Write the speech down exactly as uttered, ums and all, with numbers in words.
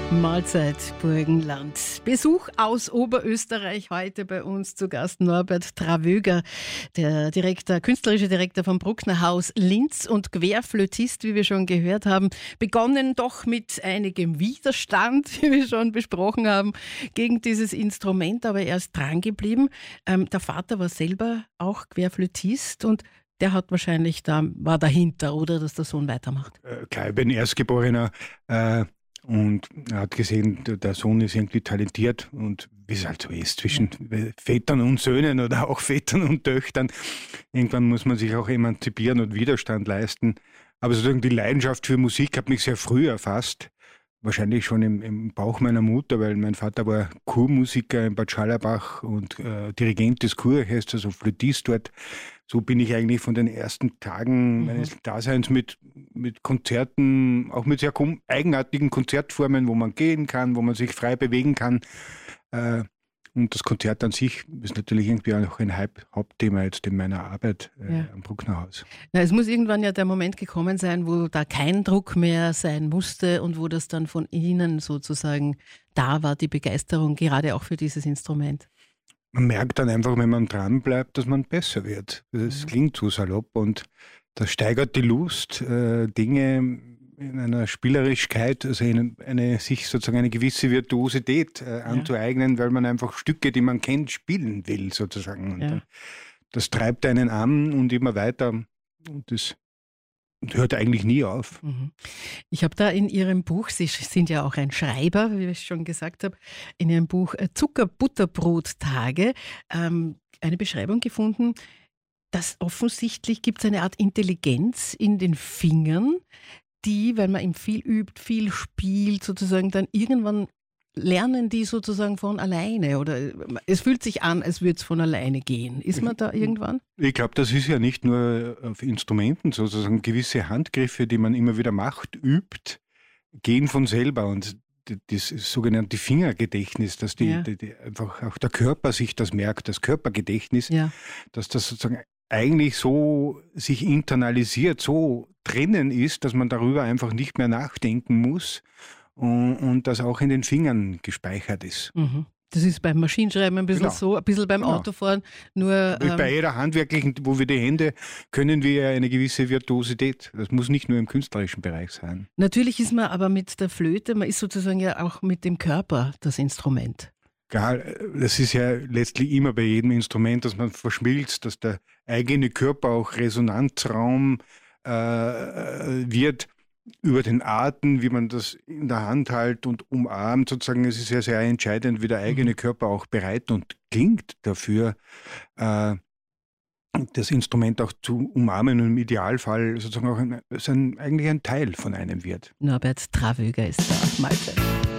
Mahlzeit Burgenland. Besuch aus Oberösterreich, heute bei uns zu Gast Norbert Travöger, der Direktor, künstlerische Direktor vom Bruckner Haus Linz und Querflötist, wie wir schon gehört haben. Begonnen doch mit einigem Widerstand, wie wir schon besprochen haben, gegen dieses Instrument, aber er ist dran geblieben. Ähm, der Vater war selber auch Querflötist und der hat wahrscheinlich da, war dahinter, oder, dass der Sohn weitermacht. Äh, klar, ich bin Erstgeborener äh, und er hat gesehen, der Sohn ist irgendwie talentiert und wie es halt so ist, zwischen ja. Vätern und Söhnen oder auch Vätern und Töchtern. Irgendwann muss man sich auch emanzipieren und Widerstand leisten. Aber sozusagen die Leidenschaft für Musik hat mich sehr früh erfasst. Wahrscheinlich schon im, im Bauch meiner Mutter, weil mein Vater war Chormusiker in Bad Scharlarbach und äh, Dirigent des Chororchesters, also Flötist dort. So bin ich eigentlich von den ersten Tagen mhm. meines Daseins mit, mit Konzerten, auch mit sehr eigenartigen Konzertformen, wo man gehen kann, wo man sich frei bewegen kann. Äh, und das Konzert an sich ist natürlich irgendwie auch ein Hauptthema jetzt in meiner Arbeit äh, ja. am Bruckner Haus. Na, es muss irgendwann ja der Moment gekommen sein, wo da kein Druck mehr sein musste und wo das dann von Ihnen sozusagen da war, die Begeisterung, gerade auch für dieses Instrument. Man merkt dann einfach, wenn man dran bleibt, dass man besser wird. Das mhm. klingt so salopp und das steigert die Lust, äh, Dinge in einer Spielerischkeit, also in eine, sich sozusagen eine gewisse Virtuosität äh, anzueignen, ja. weil man einfach Stücke, die man kennt, spielen will sozusagen. Und ja. das treibt einen an und immer weiter und das und hört eigentlich nie auf. Ich habe da in Ihrem Buch, Sie sind ja auch ein Schreiber, wie ich schon gesagt habe, in Ihrem Buch Zucker-Butterbrot-Tage ähm, eine Beschreibung gefunden, dass offensichtlich gibt es eine Art Intelligenz in den Fingern, die, wenn man eben viel übt, viel spielt, sozusagen dann irgendwann lernen die sozusagen von alleine oder es fühlt sich an, als würde es von alleine gehen. Ist man da irgendwann? Ich glaube, das ist ja nicht nur auf Instrumenten, sozusagen gewisse Handgriffe, die man immer wieder macht, übt, gehen von selber und das sogenannte Fingergedächtnis, dass die, ja. die, die einfach auch der Körper sich das merkt, das Körpergedächtnis, ja. dass das sozusagen eigentlich so sich internalisiert, so drinnen ist, dass man darüber einfach nicht mehr nachdenken muss. Und, und das auch in den Fingern gespeichert ist. Mhm. Das ist beim Maschinenschreiben ein bisschen genau. so, ein bisschen beim genau. Autofahren. Nur, ähm, bei jeder handwerklichen, wo wir die Hände, können wir eine gewisse Virtuosität. Das muss nicht nur im künstlerischen Bereich sein. Natürlich ist man aber mit der Flöte, man ist sozusagen ja auch mit dem Körper das Instrument. Gar, das ist ja letztlich immer bei jedem Instrument, dass man verschmilzt, dass der eigene Körper auch Resonanzraum äh, wird. Über den Atem, wie man das in der Hand hält und umarmt, sozusagen, es ist ja sehr entscheidend, wie der eigene Körper auch bereit und klingt dafür, äh, das Instrument auch zu umarmen und im Idealfall sozusagen auch ein, ein, eigentlich ein Teil von einem wird. Norbert Travöger ist da. Mahlzeit.